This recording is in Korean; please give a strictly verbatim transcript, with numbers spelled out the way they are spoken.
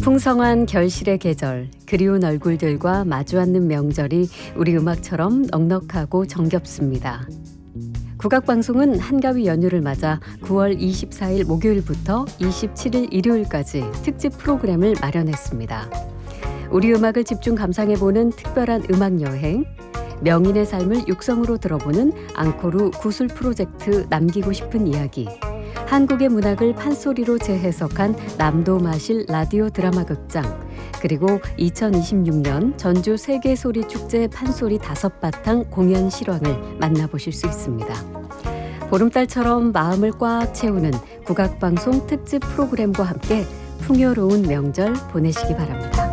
풍성한 결실의 계절, 그리운 얼굴들과 마주 앉는 명절이 우리 음악처럼 넉넉하고 정겹습니다. 국악방송은 한가위 연휴를 맞아 구월 이십사일 목요일부터 이십칠일 일요일까지 특집 프로그램을 마련했습니다. 우리 음악을 집중 감상해보는 특별한 음악여행, 명인의 삶을 육성으로 들어보는 앙코르 구술 프로젝트 남기고 싶은 이야기, 한국의 문학을 판소리로 재해석한 남도마실 라디오 드라마 극장, 그리고 이천이십육년 전주 세계소리축제 판소리 다섯 바탕 공연 실황을 만나보실 수 있습니다. 보름달처럼 마음을 꽉 채우는 국악방송 특집 프로그램과 함께 풍요로운 명절 보내시기 바랍니다.